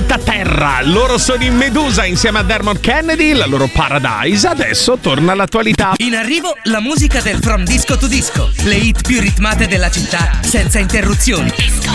pianeta Terra. Loro sono in Medusa insieme a Dermot Kennedy, la loro Paradise. Adesso torna all'attualità. In arrivo la musica del From Disco to Disco, le hit più ritmate della città senza interruzioni. Disco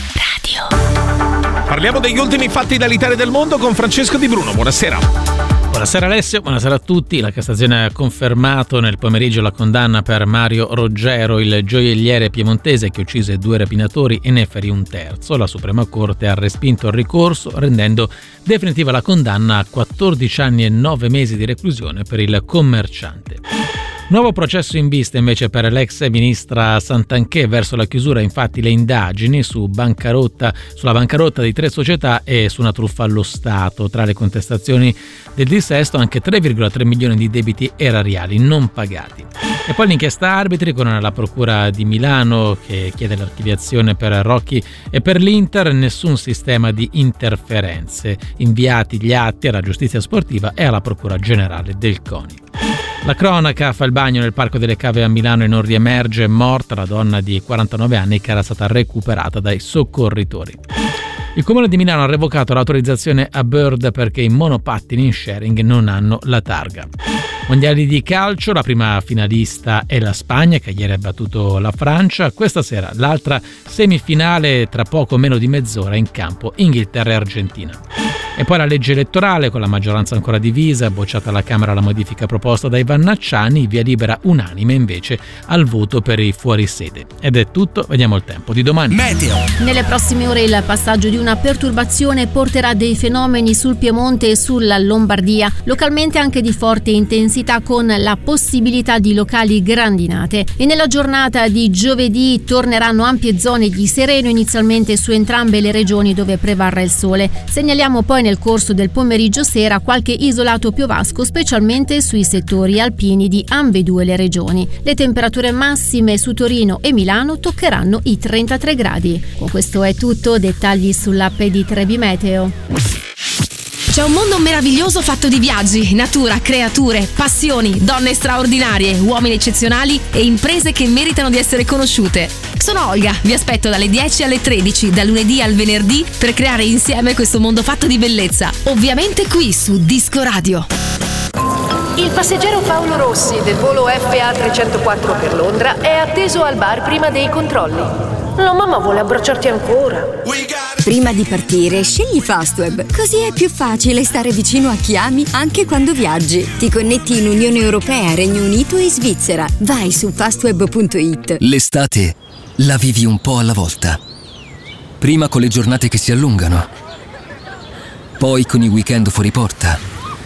Radio. Parliamo degli ultimi fatti dall'Italia del mondo con Francesco Di Bruno. Buonasera. Buonasera Alessio, buonasera a tutti. La Cassazione ha confermato nel pomeriggio la condanna per Mario Roggero, il gioielliere piemontese che uccise 2 rapinatori e ne ferì un terzo. La Suprema Corte ha respinto il ricorso, rendendo definitiva la condanna a 14 anni e 9 mesi di reclusione per il commerciante. Nuovo processo in vista invece per l'ex ministra Santanchè. Verso la chiusura infatti le indagini sulla bancarotta di 3 società e su una truffa allo Stato. Tra le contestazioni del dissesto anche 3,3 milioni di debiti erariali non pagati. E poi l'inchiesta arbitri con la Procura di Milano che chiede l'archiviazione per Rocchi e per l'Inter. Nessun sistema di interferenze. Inviati gli atti alla giustizia sportiva e alla Procura Generale del CONI. La cronaca fa il bagno nel Parco delle Cave a Milano e non riemerge morta la donna di 49 anni che era stata recuperata dai soccorritori. Il Comune di Milano ha revocato l'autorizzazione a Bird perché i monopattini in sharing non hanno la targa. Mondiali di calcio, la prima finalista è la Spagna che ieri ha battuto la Francia. Questa sera l'altra semifinale tra poco meno di mezz'ora in campo Inghilterra e Argentina. E poi la legge elettorale con la maggioranza ancora divisa, bocciata alla Camera la modifica proposta dai Vannacciani, via libera unanime invece al voto per i fuorisede. Ed è tutto, vediamo il tempo di domani. Meteo. Nelle prossime ore il passaggio di una perturbazione porterà dei fenomeni sul Piemonte e sulla Lombardia, localmente anche di forte intensità con la possibilità di locali grandinate. E nella giornata di giovedì torneranno ampie zone di sereno inizialmente su entrambe le regioni dove prevarrà il sole. Segnaliamo poi nel corso del pomeriggio sera qualche isolato piovasco, specialmente sui settori alpini di ambedue le regioni. Le temperature massime su Torino e Milano toccheranno i 33 gradi. Con questo è tutto, dettagli sull'app di Trebi Meteo. C'è un mondo meraviglioso fatto di viaggi, natura, creature, passioni, donne straordinarie, uomini eccezionali e imprese che meritano di essere conosciute. Sono Olga, vi aspetto dalle 10 alle 13, da lunedì al venerdì, per creare insieme questo mondo fatto di bellezza. Ovviamente qui su Disco Radio. Il passeggero Paolo Rossi del volo FA 304 per Londra è atteso al bar prima dei controlli. La mamma vuole abbracciarti ancora. Prima di partire, scegli Fastweb, così è più facile stare vicino a chi ami anche quando viaggi. Ti connetti in Unione Europea, Regno Unito e Svizzera. Vai su fastweb.it. L'estate la vivi un po' alla volta. Prima con le giornate che si allungano, poi con i weekend fuori porta,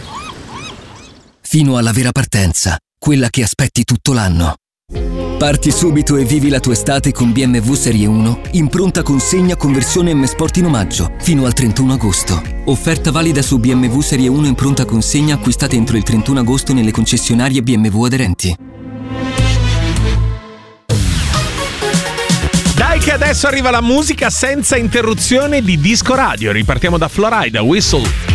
fino alla vera partenza, quella che aspetti tutto l'anno. Parti subito e vivi la tua estate con BMW Serie 1 in pronta consegna con versione M Sport in omaggio fino al 31 agosto. Offerta valida su BMW Serie 1 in pronta consegna acquistate entro il 31 agosto nelle concessionarie BMW aderenti. Dai che adesso arriva la musica senza interruzione di Disco Radio. Ripartiamo da Florida, Whistle.